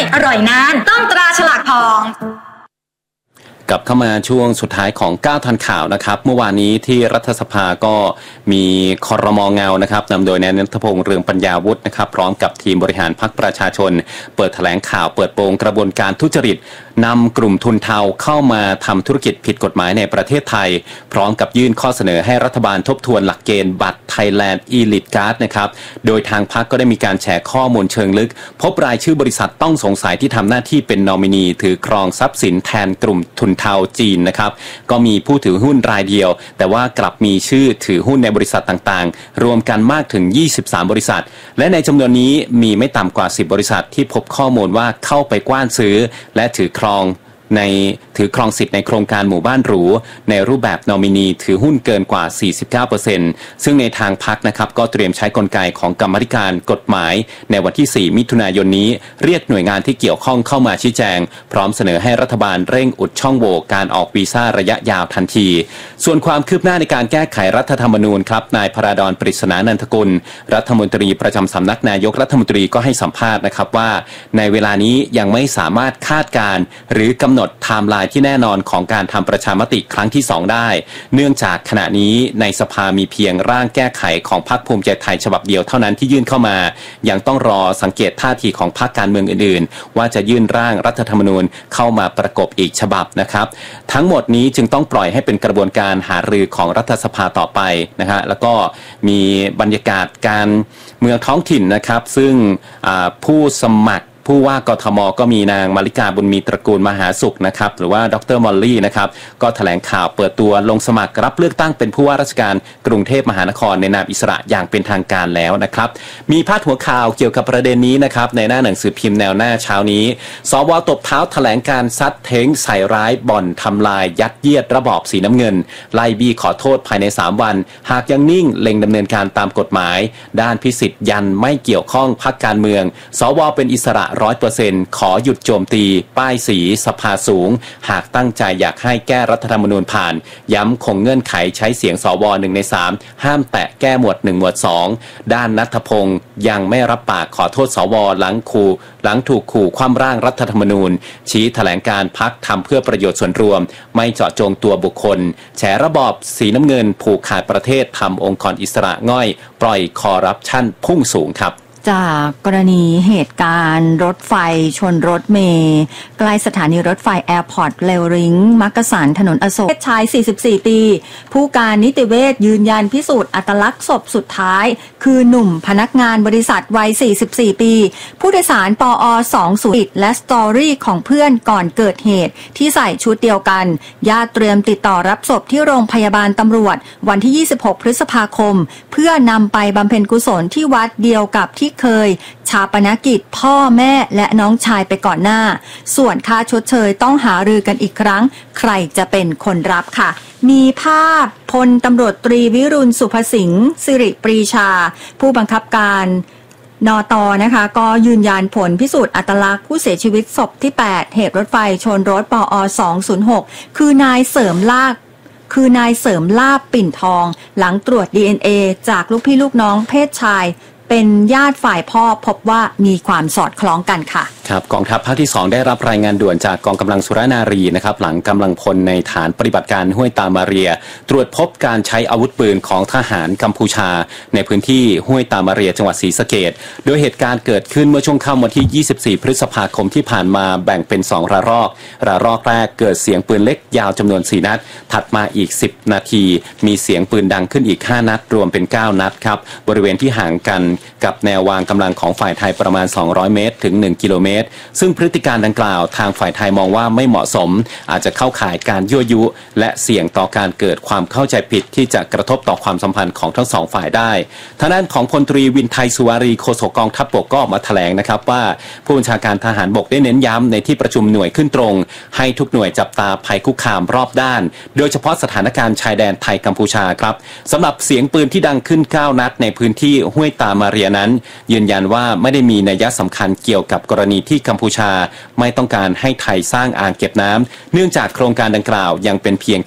อร่อยนานต้องตราฉลากทองกลับเข้ามาช่วงสุดท้ายของ9ทันข่าวนะครับเมื่อวานนี้ที่รัฐสภาก็มีครม.เงานะครับนำโดยนายณัฐพงษ์เรืองปัญญาวุฒินะครับพร้อมกับทีมบริหารพรรคประชาชนเปิดแถลงข่าวเปิดโปงกระบวนการทุจริตนำกลุ่มทุนเทาเข้ามาทำธุรกิจผิดกฎหมายในประเทศไทยพร้อมกับยื่นข้อเสนอให้รัฐบาลทบทวนหลักเกณฑ์บัตร Thailand Elite Card นะครับโดยทางพรรคก็ได้มีการแชร์ข้อมูลเชิงลึกพบรายชื่อบริษัทต้องสงสัยที่ทำหน้าที่เป็นนอมินีถือครองทรัพย์สินแทนกลุ่มทุนเทาจีนนะครับก็มีผู้ถือหุ้นรายเดียวแต่ว่ากลับมีชื่อถือหุ้นในบริษัทต่างๆรวมกันมากถึง23บริษัทและในจำนวนนี้มีไม่ต่ำกว่า10บริษัทที่พบข้อมูลว่าเข้าไปกว้านซื้อและถือครองสิทธิ์ในโครงการหมู่บ้านหรูในรูปแบบนอมินีถือหุ้นเกินกว่า 49% ซึ่งในทางพรรคนะครับก็เตรียมใช้กลไกของกรรมาธิการกฎหมายในวันที่4มิถุนายนนี้เรียกหน่วยงานที่เกี่ยวข้องเข้ามาชี้แจงพร้อมเสนอให้รัฐบาลเร่งอุดช่องโหว่การออกวีซ่าระยะยาวทันทีส่วนความคืบหน้าในการแก้ไขรัฐธรรมนูญครับนายพราดรปริศนานันทกุลรัฐมนตรีประจำสำนักนายกรัฐมนตรีก็ให้สัมภาษณ์นะครับว่าในเวลานี้ยังไม่สามารถคาดการณ์หรือกำหนดไทม์ไลน์ที่แน่นอนของการทำประชามติครั้งที่2ได้เนื่องจากขณะนี้ในสภามีเพียงร่างแก้ไขของพรรคภูมิใจไทยฉบับเดียวเท่านั้นที่ยื่นเข้ามายังต้องรอสังเกตท่าทีของพรรคการเมืองอื่นๆว่าจะยื่นร่างรัฐธรรมนูญเข้ามาประกบอีกฉบับนะครับทั้งหมดนี้จึงต้องปล่อยให้เป็นกระบวนการหารือของรัฐสภาต่อไปนะฮะแล้วก็มีบรรยากาศการเมืองท้องถิ่นนะครับซึ่งผู้สมัครผู้ว่ากทม.ก็มีนางมาริกาบุญมีตระกูลมหาสุขนะครับหรือว่าดร.มอลลี่นะครับก็แถลงข่าวเปิดตัวลงสมัครรับเลือกตั้งเป็นผู้ว่าราชการกรุงเทพมหานครในนามอิสระอย่างเป็นทางการแล้วนะครับมีพาดหัวข่าวเกี่ยวกับประเด็นนี้นะครับในหน้าหนังสือพิมพ์แนวหน้าเช้านี้สว.ตบเท้าแถลงการซัดเท้งใส่ร้ายบ่อนทำลายยัดเยียดระบอบสีน้ำเงินไล่บี้ขอโทษภายใน3วันหากยังนิ่งเล็งดำเนินการตามกฎหมายด้านพิสิทธิ์ยันไม่เกี่ยวข้องพรรคการเมืองสว.เป็นอิสระ100% ขอหยุดโจมตีป้ายสีสภาสูงหากตั้งใจอยากให้แก้รัฐธรรมนูญผ่านย้ำคงเงื่อนไขใช้เสียงสว1ใน3ห้ามแตะแก้หมวด1หมวด2ด้านณัฐพงษ์ยังไม่รับปากขอโทษสวหลังถูกขู่คว่ำร่างรัฐธรรมนูญชี้แถลงการพรรคทำเพื่อประโยชน์ส่วนรวมไม่เจาะจงตัวบุคคลแฉระบอบสีน้ำเงินผูกขาดประเทศทำองค์กรอิสระง่อยปล่อยคอร์รัปชันพุ่งสูงครับจากกรณีเหตุการณ์รถไฟชนรถเมล์ใกล้สถานีรถไฟแอร์พอร์ตเรลลิงมักกะสันถนนอโศกชาย44ปีผู้การนิติเวชยืนยันพิสูจน์อัตลักษณ์ศพสุดท้ายคือหนุ่มพนักงานบริษัทวัย44ปีผู้โดยสารปอ20และสตอรี่ของเพื่อนก่อนเกิดเหตุที่ใส่ชุดเดียวกันญาติเตรียมติดต่อรับศพที่โรงพยาบาลตำรวจวันที่26พฤษภาคมเพื่อนำไปบำเพ็ญกุศลที่วัดเดียวกับที่เคยชาปนกิจพ่อแม่และน้องชายไปก่อนหน้าส่วนค่าชดเชยต้องหารือกันอีกครั้งใครจะเป็นคนรับค่ะมีภาพพลตำรวจตรีวิรุณสุภสิงห์สิริปรีชาผู้บังคับการนต.นะคะก็ยืนยันผลพิสูจน์อัตลักษณ์ผู้เสียชีวิตศพที่8เหตุรถไฟชนรถปอ206คือนายเสริมลาบปิ่นทองหลังตรวจ DNA จากลูกพี่ลูกน้องเพศชายเป็นญาติฝ่ายพ่อพบว่ามีความสอดคล้องกันค่ะครับกองทัพภาคที่2ได้รับรายงานด่วนจากกองกำลังสุรนารีนะครับหลังกำลังพลในฐานปฏิบัติการห้วยตามาเรียตรวจพบการใช้อาวุธปืนของทหารกัมพูชาในพื้นที่ห้วยตามาเรียจังหวัดศรีสะเกษโดยเหตุการณ์เกิดขึ้นเมื่อช่วงค่ำวันที่24พฤษภาคมที่ผ่านมาแบ่งเป็น2ระลอกแรกเกิดเสียงปืนเล็กยาวจำนวน4นัดถัดมาอีก10นาทีมีเสียงปืนดังขึ้นอีก5นัดรวมเป็น9นัดครับบริเวณที่ห่างกันกับแนววางกำลังของฝ่ายไทยประมาณ200เมตรถึง1กิโลเมตรซึ่งพฤติการดังกล่าวทางฝ่ายไทยมองว่าไม่เหมาะสมอาจจะเข้าข่ายการยั่วยุและเสี่ยงต่อการเกิดความเข้าใจผิดที่จะกระทบต่อความสัมพันธ์ของทั้งสองฝ่ายได้ทางด้านของพลตรีวินไทยสุวารีโฆษกกองทัพบกก็ออกมาแถลงนะครับว่าผู้บัญชาการทหารบกได้เน้นย้ำในที่ประชุมหน่วยขึ้นตรงให้ทุกหน่วยจับตาภัยคุกคามรอบด้านโดยเฉพาะสถานการณ์ชายแดนไทยกัมพูชาครับสำหรับเสียงปืนที่ดังขึ้น9นัดในพื้นที่ห้วยตามาเรียนั้นยืนยันว่าไม่ได้มีนัยสำคัญเกี่ยวกับกรณีที่กัมพูชาไม่ต้องการให้ไทยสร้างอ่างเก็บน้ำเนื่องจากโครงการดังกล่าวยังเป็นเพียง